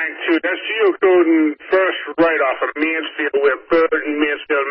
992. That's geocoding first right off of Mansfield, where Bird and Mansfield